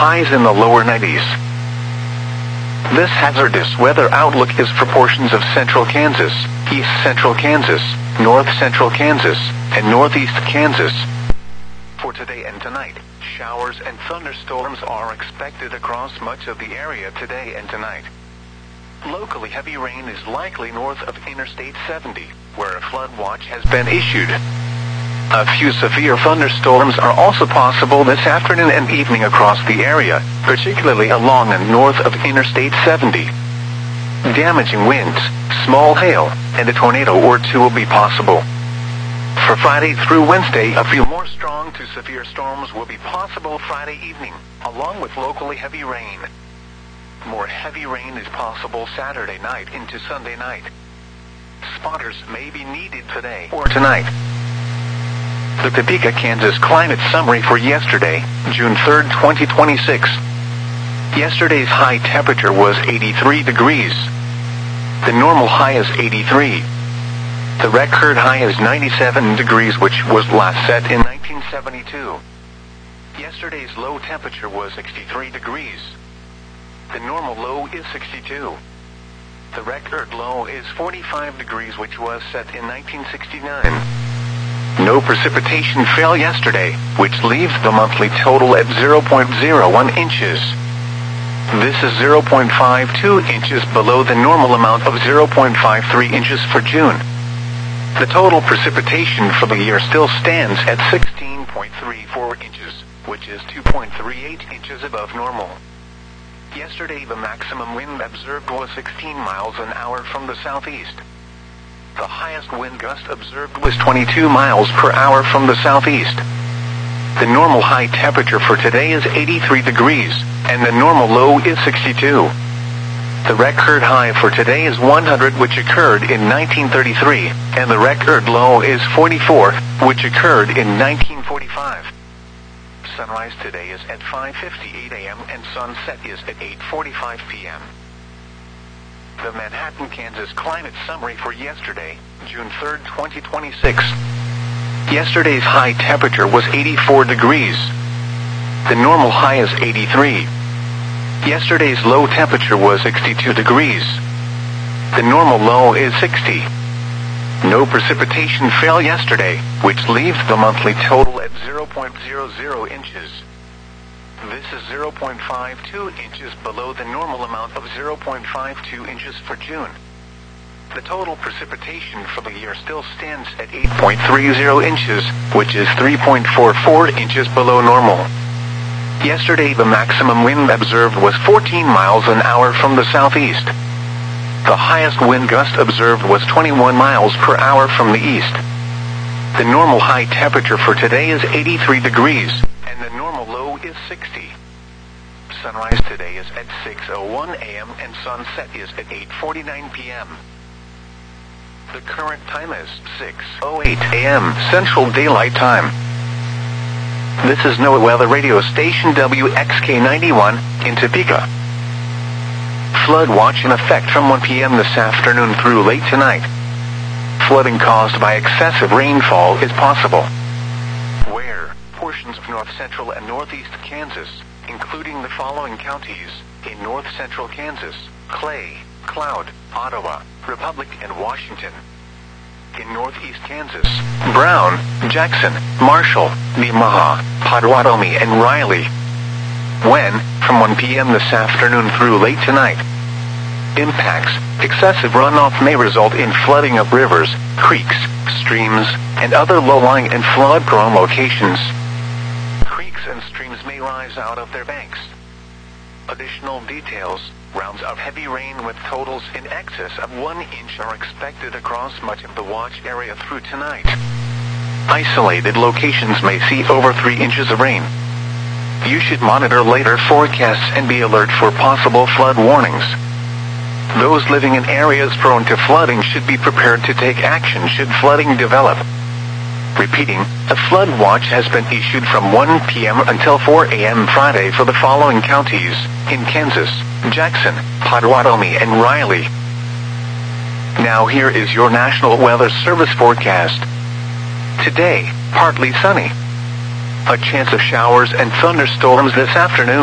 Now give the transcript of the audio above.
highs in the lower 90s. This hazardous weather outlook is for portions of central Kansas, east central Kansas, north central Kansas, and northeast Kansas. For today and tonight, showers and thunderstorms are expected across much of the area today and tonight. Locally heavy rain is likely north of Interstate 70, where a flood watch has been issued. A few severe thunderstorms are also possible this afternoon and evening across the area, particularly along and north of Interstate 70. Damaging winds, small hail, and a tornado or two will be possible. For Friday through Wednesday, a few more strong to severe storms will be possible Friday evening, along with locally heavy rain. More heavy rain is possible Saturday night into Sunday night. Spotters may be needed today or tonight. The Topeka, Kansas climate summary for yesterday, June 3, 2026. Yesterday's high temperature was 83 degrees. The normal high is 83. The record high is 97 degrees, which was last set in 1972. Yesterday's low temperature was 63 degrees. The normal low is 62. The record low is 45 degrees, which was set in 1969. No precipitation fell yesterday, which leaves the monthly total at 0.01 inches. This is 0.52 inches below the normal amount of 0.53 inches for June. The total precipitation for the year still stands at 16.34 inches, which is 2.38 inches above normal. Yesterday the maximum wind observed was 16 miles an hour from the southeast. The highest wind gust observed was 22 miles per hour from the southeast. The normal high temperature for today is 83 degrees, and the normal low is 62. The record high for today is 100, which occurred in 1933, and the record low is 44, which occurred in 1945. Sunrise today is at 5:58 a.m. and sunset is at 8:45 p.m. The Manhattan, Kansas climate summary for yesterday, June 3, 2026. Yesterday's high temperature was 84 degrees. The normal high is 83. Yesterday's low temperature was 62 degrees. The normal low is 60. No precipitation fell yesterday, which leaves the monthly total at 0.00 inches. This is 0.52 inches below the normal amount of 0.52 inches for June. The total precipitation for the year still stands at 8.30 inches, which is 3.44 inches below normal. Yesterday the maximum wind observed was 14 miles an hour from the southeast. The highest wind gust observed was 21 miles per hour from the east. The normal high temperature for today is 83 degrees, and the normal low is 60. Sunrise today is at 6:01 a.m. and sunset is at 8:49 p.m. The current time is 6:08 a.m. Central Daylight Time. This is NOAA Weather Radio Station WXK91 in Topeka. Flood watch in effect from 1 p.m. this afternoon through late tonight. Flooding caused by excessive rainfall is possible. Where portions of north central and northeast Kansas, including the following counties, in north central Kansas: Clay, Cloud, Ottawa, Republic, and Washington. In northeast Kansas: Brown, Jackson, Marshall, Nemaha, Potawatomi, and Riley. When, from 1 p.m. this afternoon through late tonight. Impacts: excessive runoff may result in flooding of rivers, creeks, streams, and other low-lying and flood-prone locations. Creeks and streams may rise out of their banks. Additional details: rounds of heavy rain with totals in excess of 1 inch are expected across much of the watch area through tonight. Isolated locations may see over 3 inches of rain. You should monitor later forecasts and be alert for possible flood warnings. Those living in areas prone to flooding should be prepared to take action should flooding develop. Repeating, a flood watch has been issued from 1 p.m. until 4 a.m. Friday for the following counties, in Kansas: Jackson, Potawatomi, and Riley. Now here is your National Weather Service forecast. Today, partly sunny. A chance of showers and thunderstorms this afternoon.